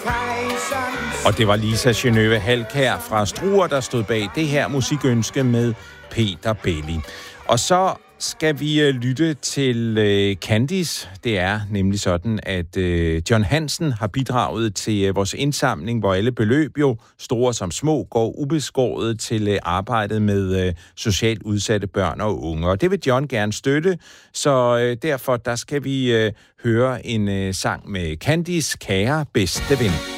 Og det var Lisa Genøve Halkær fra Struer, der stod bag det her musikønske med Peter Belli. Og så skal vi lytte til Candice. Det er nemlig sådan, at John Hansen har bidraget til vores indsamling, hvor alle beløb, jo store som små, går ubeskåret til arbejdet med socialt udsatte børn og unge. Og det vil John gerne støtte, så derfor der skal vi høre en sang med Candice, Kære bedste ven.